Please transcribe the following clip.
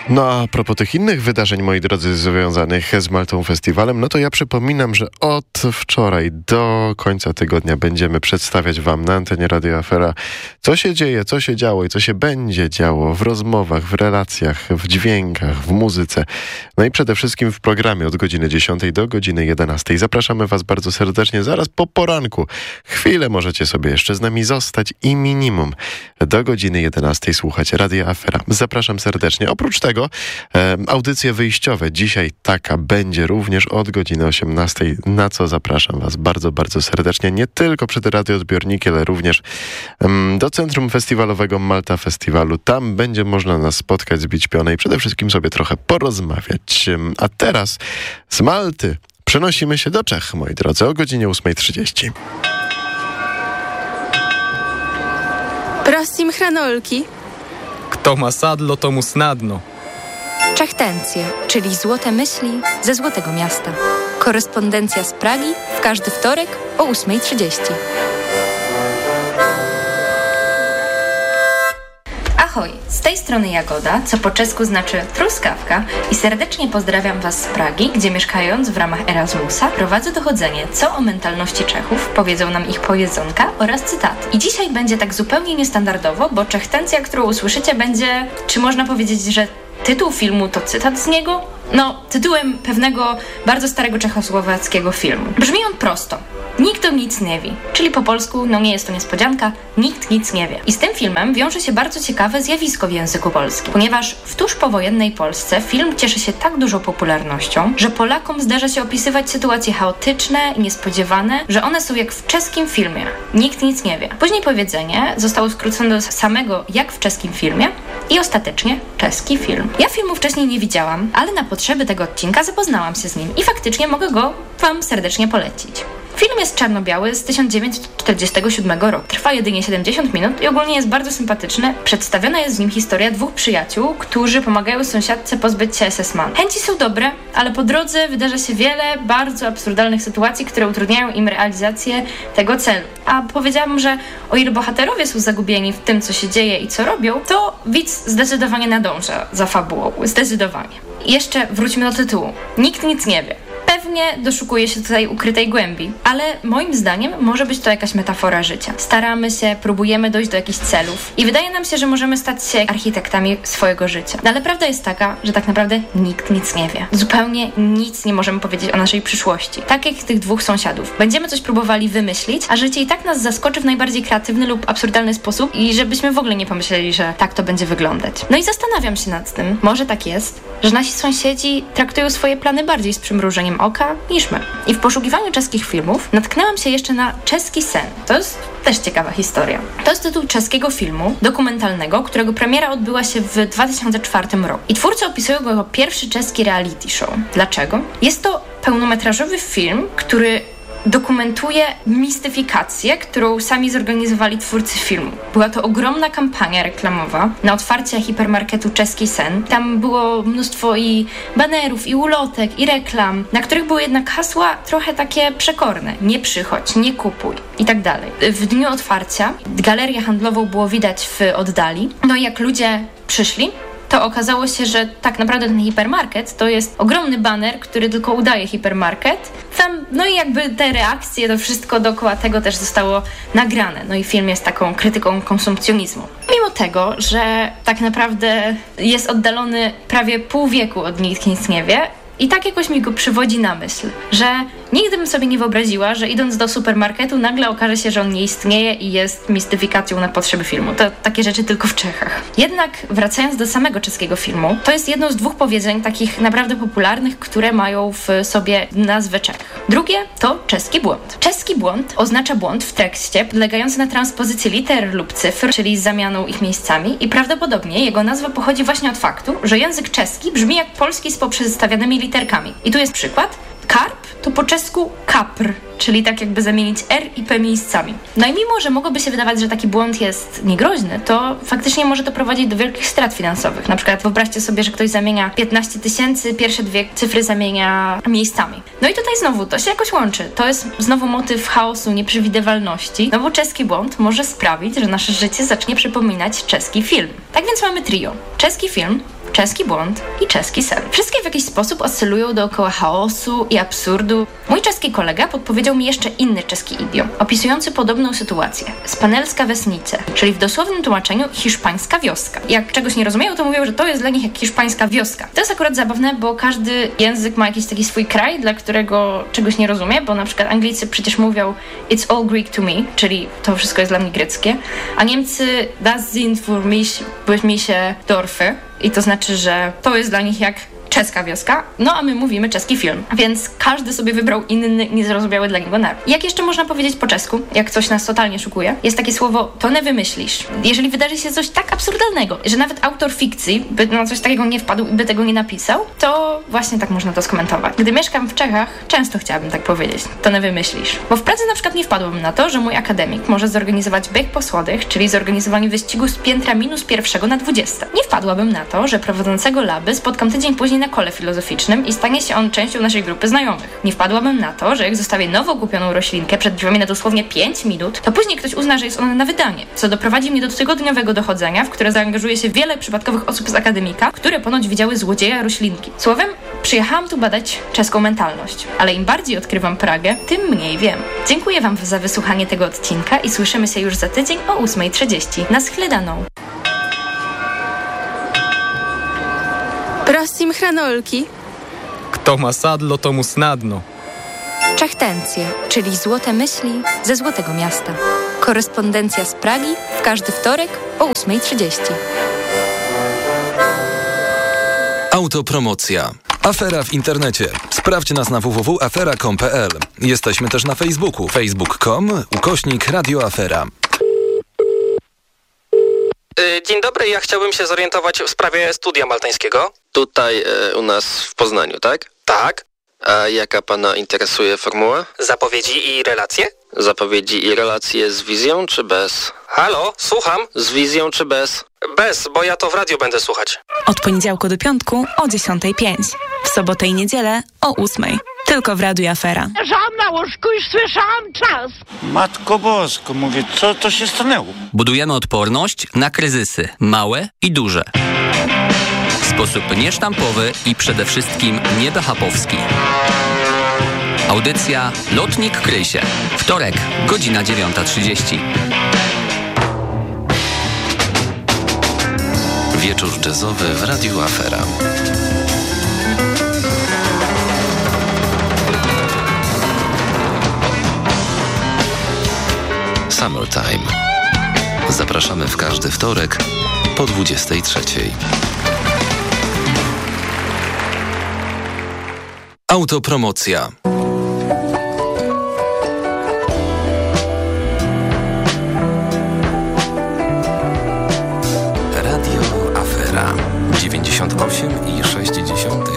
No a propos tych innych wydarzeń, moi drodzy, związanych z Maltą Festiwalem, no to ja przypominam, że od wczoraj do końca tygodnia będziemy przedstawiać wam na antenie Radio Afera, co się dzieje, co się działo i co się będzie działo w rozmowach, w relacjach, w dźwiękach, w muzyce. No i przede wszystkim w programie od godziny 10 do godziny 11. Zapraszamy was bardzo serdecznie zaraz po poranku. Chwilę możecie sobie jeszcze z nami zostać i minimum do godziny 11 słuchać Radia Afera. Zapraszam serdecznie. Oprócz tego audycje wyjściowe. Dzisiaj taka będzie również od godziny 18, na co zapraszam was bardzo, bardzo serdecznie. Nie tylko przed radioodbiorniki, ale również do Centrum Festiwalowego Malta Festiwalu. Tam będzie można nas spotkać, zbić pionę i przede wszystkim sobie trochę porozmawiać. A teraz z Malty przenosimy się do Czech, moi drodzy, o godzinie 8:30. Prosím hranolki. Kto ma sadlo, to mu snadno. Czechtencje, czyli złote myśli ze Złotego Miasta. Korespondencja z Pragi w każdy wtorek o 8:30. Ahoj, z tej strony Jagoda, co po czesku znaczy truskawka i serdecznie pozdrawiam was z Pragi, gdzie mieszkając w ramach Erasmusa prowadzę dochodzenie, co o mentalności Czechów powiedzą nam ich powiedzonka oraz cytaty. I dzisiaj będzie tak zupełnie niestandardowo, bo czechtencja, którą usłyszycie, będzie, czy można powiedzieć, że tytuł filmu to cytat z niego? No, tytułem pewnego bardzo starego czechosłowackiego filmu. Brzmi on prosto. Nikt o nic nie wie. Czyli po polsku, no nie jest to niespodzianka, nikt nic nie wie. I z tym filmem wiąże się bardzo ciekawe zjawisko w języku polskim. Ponieważ w tuż powojennej Polsce film cieszy się tak dużą popularnością, że Polakom zdarza się opisywać sytuacje chaotyczne i niespodziewane, że one są jak w czeskim filmie. Nikt nic nie wie. Później powiedzenie zostało skrócone do samego jak w czeskim filmie i ostatecznie czeski film. Ja filmu wcześniej nie widziałam, ale na potrzeby tego odcinka zapoznałam się z nim i faktycznie mogę go wam serdecznie polecić. Film jest czarno-biały z 1947 roku. Trwa jedynie 70 minut i ogólnie jest bardzo sympatyczny. Przedstawiona jest w nim historia dwóch przyjaciół, którzy pomagają sąsiadce pozbyć się SS-man. Chęci są dobre, ale po drodze wydarza się wiele bardzo absurdalnych sytuacji, które utrudniają im realizację tego celu. A powiedziałabym, że o ile bohaterowie są zagubieni w tym, co się dzieje i co robią, to widz zdecydowanie nadąża za fabułą. Zdecydowanie. I jeszcze wróćmy do tytułu. Nikt nic nie wie. Pewnie doszukuje się tutaj ukrytej głębi, ale moim zdaniem może być to jakaś metafora życia. Staramy się, próbujemy dojść do jakichś celów i wydaje nam się, że możemy stać się architektami swojego życia. No ale prawda jest taka, że tak naprawdę nikt nic nie wie. Zupełnie nic nie możemy powiedzieć o naszej przyszłości. Tak jak tych dwóch sąsiadów. Będziemy coś próbowali wymyślić, a życie i tak nas zaskoczy w najbardziej kreatywny lub absurdalny sposób i żebyśmy w ogóle nie pomyśleli, że tak to będzie wyglądać. No i zastanawiam się nad tym, może tak jest, że nasi sąsiedzi traktują swoje plany bardziej z przymrużeniem oka niż my. I w poszukiwaniu czeskich filmów natknęłam się jeszcze na Czeski sen. To jest też ciekawa historia. To jest tytuł czeskiego filmu dokumentalnego, którego premiera odbyła się w 2004 roku. I twórcy opisują go jako pierwszy czeski reality show. Dlaczego? Jest to pełnometrażowy film, który dokumentuje mistyfikację, którą sami zorganizowali twórcy filmu. Była to ogromna kampania reklamowa na otwarcie hipermarketu Czeski Sen. Tam było mnóstwo i banerów, i ulotek, i reklam, na których były jednak hasła trochę takie przekorne. Nie przychodź, nie kupuj i tak dalej. W dniu otwarcia galerię handlową było widać w oddali. No i jak ludzie przyszli, to okazało się, że tak naprawdę ten hipermarket to jest ogromny baner, który tylko udaje hipermarket. Tam, no i jakby te reakcje, to wszystko dookoła tego też zostało nagrane. No i film jest taką krytyką konsumpcjonizmu. Mimo tego, że tak naprawdę jest oddalony prawie pół wieku od Nikt nic nie wie, i tak jakoś mi go przywodzi na myśl, że nigdy bym sobie nie wyobraziła, że idąc do supermarketu nagle okaże się, że on nie istnieje i jest mistyfikacją na potrzeby filmu. To takie rzeczy tylko w Czechach. Jednak wracając do samego czeskiego filmu, to jest jedno z dwóch powiedzeń takich naprawdę popularnych, które mają w sobie nazwę Czech. Drugie to czeski błąd. Czeski błąd oznacza błąd w tekście podlegający na transpozycję liter lub cyfr, czyli z zamianą ich miejscami i prawdopodobnie jego nazwa pochodzi właśnie od faktu, że język czeski brzmi jak polski z poprzestawianymi literkami. I tu jest przykład. Karp to po czesku kapr, czyli tak jakby zamienić R i P miejscami. No i mimo, że mogłoby się wydawać, że taki błąd jest niegroźny, to faktycznie może to prowadzić do wielkich strat finansowych. Na przykład wyobraźcie sobie, że ktoś zamienia 15 000, pierwsze 2 cyfry zamienia miejscami. No i tutaj znowu to się jakoś łączy. To jest znowu motyw chaosu, nieprzewidywalności, no bo czeski błąd może sprawić, że nasze życie zacznie przypominać czeski film. Tak więc mamy trio. Czeski film, czeski błąd i czeski sen. Wszystkie w jakiś sposób oscylują dookoła chaosu i absurdu. Mój czeski kolega podpowiedział mi jeszcze inny czeski idiom, opisujący podobną sytuację. Spanelska wesnice, czyli w dosłownym tłumaczeniu hiszpańska wioska. Jak czegoś nie rozumieją, to mówią, że to jest dla nich jak hiszpańska wioska. To jest akurat zabawne, bo każdy język ma jakiś taki swój kraj, dla którego czegoś nie rozumie, bo na przykład Anglicy przecież mówią it's all Greek to me, czyli to wszystko jest dla mnie greckie, a Niemcy das sind für mich Dorfe. I to znaczy, że to jest dla nich jak czeska wioska, no a my mówimy czeski film. Więc każdy sobie wybrał inny, niezrozumiały dla niego naród. Jak jeszcze można powiedzieć po czesku, jak coś nas totalnie szokuje? Jest takie słowo, to nie wymyślisz. Jeżeli wydarzy się coś tak absurdalnego, że nawet autor fikcji by na coś takiego nie wpadł i by tego nie napisał, to właśnie tak można to skomentować. Gdy mieszkam w Czechach, często chciałabym tak powiedzieć, to nie wymyślisz. Bo w pracy na przykład nie wpadłbym na to, że mój akademik może zorganizować bieg po schodach, czyli zorganizowanie wyścigu z piętra -1 na 20. Nie wpadłabym na to, że prowadzącego laby spotkam tydzień później na kole filozoficznym i stanie się on częścią naszej grupy znajomych. Nie wpadłabym na to, że jak zostawię nowo kupioną roślinkę przed drzwiami na dosłownie 5 minut, to później ktoś uzna, że jest ona na wydanie, co doprowadzi mnie do tygodniowego dochodzenia, w które zaangażuje się wiele przypadkowych osób z akademika, które ponoć widziały złodzieja roślinki. Słowem, przyjechałam tu badać czeską mentalność, ale im bardziej odkrywam Pragę, tym mniej wiem. Dziękuję Wam za wysłuchanie tego odcinka i słyszymy się już za tydzień o 8:30. Na schledaną. Prosím hranolki. Kto ma sadlo, tomu snadno. Czechtencje, czyli złote myśli ze Złotego Miasta. Korespondencja z Pragi w każdy wtorek o 8:30. Autopromocja. Afera w internecie. Sprawdź nas na www.afera.com.pl. Jesteśmy też na Facebooku. facebook.com/Radio Afera. Dzień dobry, ja chciałbym się zorientować w sprawie studia maltańskiego. Tutaj u nas w Poznaniu, tak? Tak. A jaka pana interesuje formuła? Zapowiedzi i relacje? Zapowiedzi i relacje z wizją czy bez? Halo, słucham? Z wizją czy bez? Bez, bo ja to w radiu będę słuchać. Od poniedziałku do piątku o 10:05. W sobotę i niedzielę o 8:00. Tylko w Radiu Afera. Leżałam na łóżku i słyszałam czas. Matko Bosko, mówię, co to się stanęło? Budujemy odporność na kryzysy, małe i duże. W sposób niesztampowy i przede wszystkim niebehapowski. Audycja Lotnik kryj się. Wtorek, godzina 9:30. Wieczór jazzowy w Radiu Afera. Summertime. Zapraszamy w każdy wtorek po 23:00. Autopromocja. Radio Afera 98,6